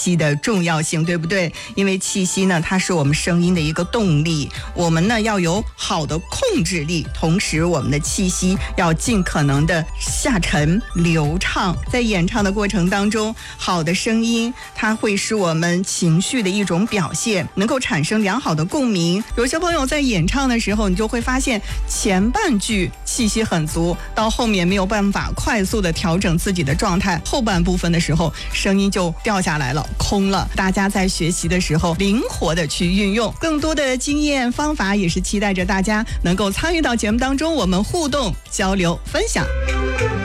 息的重要性，对不对？因为气息呢，它是我们声音的一个动力，我们呢要有好的控制力，同时我们的气息要尽可能的下沉流畅。在演唱的过程当中，好的声音它会是我们情绪的一种表现，能够产生良好的共鸣。有些朋友在演唱的时候，你就会发现前半句气息很足，到后面没有办法快速的调整自己的状态，后半部分的时候声音就掉下来了，空了。大家在学习的时候灵活的去运用，更多的经验方法也是期待着大家能够参与到节目当中，我们互动交流分享。